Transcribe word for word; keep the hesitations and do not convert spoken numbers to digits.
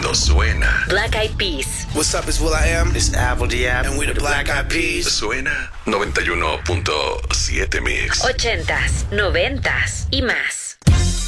no suena. Black Eyed Peas. What's up, it's Will I Am. It's Apple Diab. And we're the Black Eyed Peas. Suena noventa y uno punto siete Mix. Ochentas, noventas y más.